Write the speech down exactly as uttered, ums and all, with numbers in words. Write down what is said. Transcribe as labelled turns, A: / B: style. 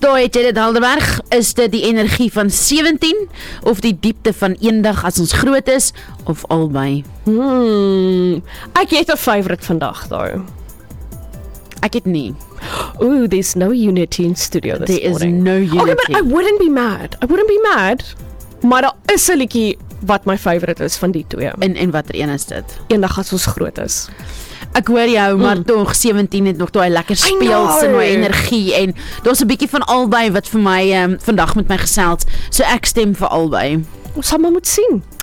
A: Daai het jy dit, Helderberg, is dit die energie van sewentien of die diepte van eendag as ons groot is, of albei?
B: Hmm, ek het 'n favourite vandag though.
A: Ek het nie.
B: Ooh, there's no unity in studio this
A: There is
B: morning.
A: no unity.
B: Okay, but I wouldn't be mad. I wouldn't be mad. Maar daar is 'n liedjie wat my favourite is van die twee.
A: En, en watter een is dit?
B: Eendag as ons groot is.
A: Ek hoor jou, maar mm. toch sewentien het nog daai lekker speels en daai energie en daar's 'n bietjie van albei wat vir my um, vandag met my gesels. So ek stem vir albei.
B: Ons sal maar moet sien.